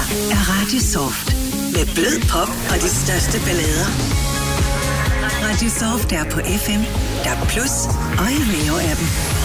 er Radio Soft. Med blød pop og de største ballader. Radio Soft er på FM, der Plus og i Neo-appen.